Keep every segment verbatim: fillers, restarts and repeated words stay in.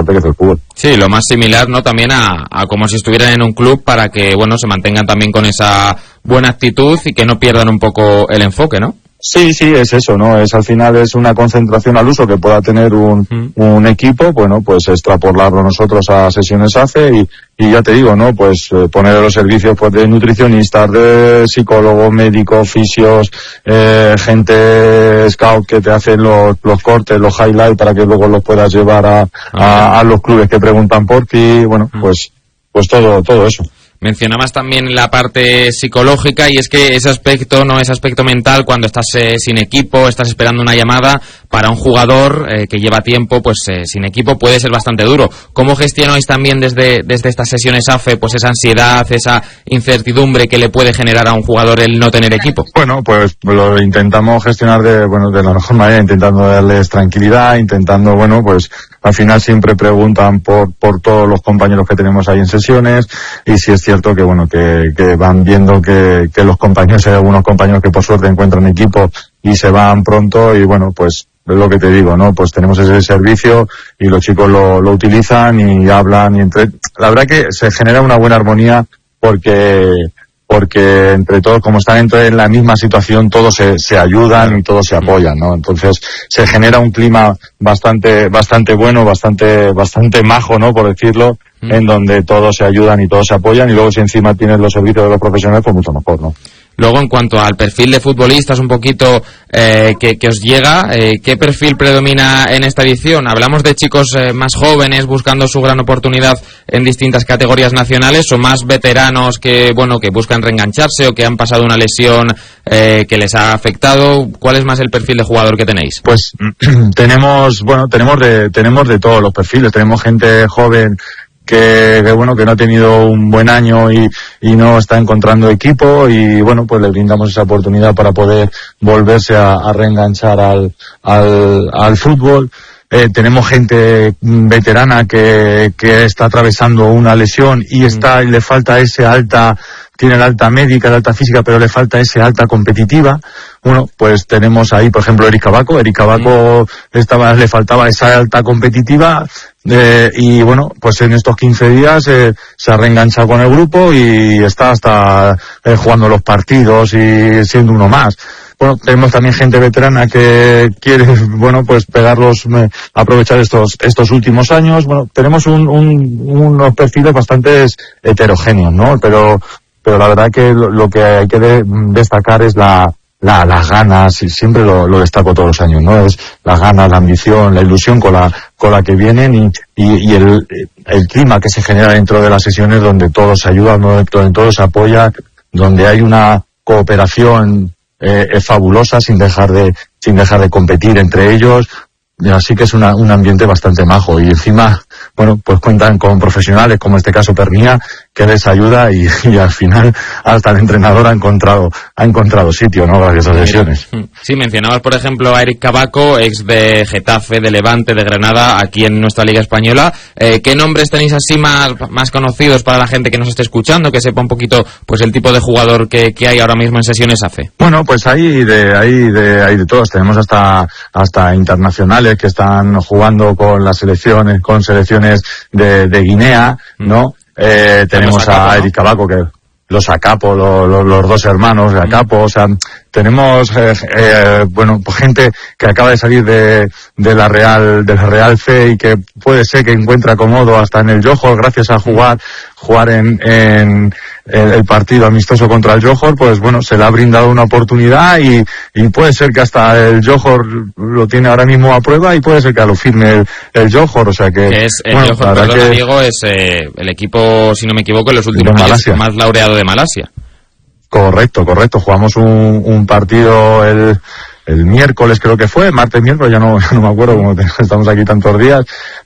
deporte que es el fútbol. Sí, lo más similar, ¿no? También a, a como si estuvieran en un club para que, bueno, se mantengan también con esa buena actitud y que no pierdan un poco el enfoque, ¿no? Sí, sí, es eso, ¿no? Es al final es una concentración al uso que pueda tener un, mm. un equipo, bueno, pues extrapolarlo nosotros a sesiones A C E y, y ya te digo, ¿no? Pues eh, poner los servicios pues de nutricionistas, de psicólogos, médicos, fisios, eh, gente scout que te hacen los, los cortes, los highlights para que luego los puedas llevar a, a, a los clubes que preguntan por ti, bueno, mm. pues, pues todo, todo eso. Mencionabas también la parte psicológica y es que ese aspecto, no ese aspecto mental, cuando estás eh, sin equipo, estás esperando una llamada, para un jugador eh, que lleva tiempo pues eh, sin equipo puede ser bastante duro. ¿Cómo gestionáis también desde, desde estas sesiones A F E pues esa ansiedad, esa incertidumbre que le puede generar a un jugador el no tener equipo? Bueno, pues lo intentamos gestionar de, bueno, de la mejor manera, intentando darles tranquilidad, intentando, bueno, pues al final siempre preguntan por, por todos los compañeros que tenemos ahí en sesiones y si es cierto que, bueno, que, que van viendo que, que los compañeros, hay algunos compañeros que por suerte encuentran equipo y se van pronto y, bueno, pues es lo que te digo, ¿no? Pues tenemos ese servicio y los chicos lo, lo utilizan y hablan y entre... La verdad que se genera una buena armonía porque... porque entre todos, como están entre en la misma situación, todos se, se ayudan y todos se apoyan, ¿no? Entonces se genera un clima bastante bastante bueno, bastante bastante majo, ¿no? Por decirlo, mm. en donde todos se ayudan y todos se apoyan y luego si encima tienes los servicios de los profesionales, pues mucho mejor, ¿no? Luego, en cuanto al perfil de futbolistas, un poquito eh, que, que os llega, eh, ¿qué perfil predomina en esta edición? ¿Hablamos de chicos eh, más jóvenes buscando su gran oportunidad en distintas categorías nacionales o más veteranos que, bueno, que buscan reengancharse o que han pasado una lesión eh, que les ha afectado? ¿Cuál es más el perfil de jugador que tenéis? Pues tenemos, bueno, tenemos de, tenemos de todos los perfiles. Tenemos gente joven que, que bueno, que no ha tenido un buen año y, y no está encontrando equipo y bueno, pues le brindamos esa oportunidad para poder volverse a, a reenganchar al, al, al fútbol. Eh, tenemos gente veterana que, que está atravesando una lesión y está, y le falta ese alta, tiene la alta médica, la alta física, pero le falta ese alta competitiva. Bueno, pues tenemos ahí, por ejemplo, Eric Cabaco. Eric Cabaco estaba, le faltaba esa alta competitiva, eh, y bueno, pues en estos quince días eh, se ha reenganchado con el grupo y está hasta eh, jugando los partidos y siendo uno más. Bueno, tenemos también gente veterana que quiere, bueno, pues pegarlos, eh, aprovechar estos estos últimos años. Bueno, tenemos un, un, unos perfiles bastante heterogéneos, ¿no? Pero pero la verdad que lo, lo que hay que de, destacar es la, la las ganas, y siempre lo, lo destaco todos los años, ¿no? Es las ganas, la ambición, la ilusión con la con la que vienen y, y, y el, el clima que se genera dentro de las sesiones donde todos se ayudan, donde todos se apoyan, donde hay una cooperación eh, es fabulosa sin dejar de sin dejar de competir entre ellos. Así que es una, un ambiente bastante majo y encima, bueno, pues cuentan con profesionales como en este caso Pernía, que les ayuda y, y al final hasta el entrenador ha encontrado ha encontrado sitio, ¿no? Gracias a esas sesiones. Sí, mencionabas por ejemplo a Eric Cabaco, ex de Getafe, de Levante, de Granada, aquí en nuestra Liga Española. Eh, ¿Qué nombres tenéis así más, más conocidos para la gente que nos esté escuchando, que sepa un poquito pues el tipo de jugador que, que hay ahora mismo en sesiones A F E? Bueno, pues hay de, hay de, hay de todos. Tenemos hasta, hasta internacionales que están jugando con las selecciones, con selecciones de, de Guinea, ¿no? Eh, tenemos a, Capo, a Eric Cabaco, que los Acapo, los, los, los dos hermanos de Acapo, o sea, tenemos, eh, eh, bueno, pues gente que acaba de salir de, de la Real, de la Real C y que puede ser que encuentra cómodo hasta en el Johor gracias a jugar, jugar en, en, en el partido amistoso contra el Johor, pues bueno, se le ha brindado una oportunidad y, y puede ser que hasta el Johor lo tiene ahora mismo a prueba y puede ser que lo firme el, el Johor, o sea que... que es el bueno, Johor, perdón, que... Diego, es eh, el equipo, si no me equivoco, en los últimos años más laureado de Malasia. Correcto, correcto. Jugamos un, un partido el, el miércoles, creo que fue, martes, miércoles, ya no, ya no me acuerdo, como estamos aquí tantos días.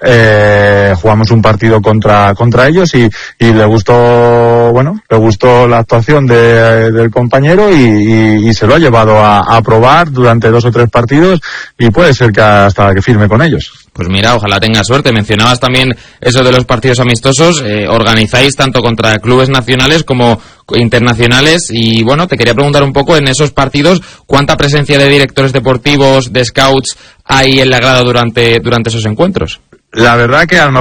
Eh, jugamos un partido contra contra ellos y, y le gustó, bueno, le gustó la actuación de, del compañero y, y, y se lo ha llevado a, a probar durante dos o tres partidos y puede ser que hasta que firme con ellos. Pues mira, ojalá tenga suerte. Mencionabas también eso de los partidos amistosos. Eh, organizáis tanto contra clubes nacionales como internacionales y bueno, te quería preguntar un poco en esos partidos, ¿cuánta presencia de directores deportivos, de scouts hay en la grada durante, durante esos encuentros? La verdad que a lo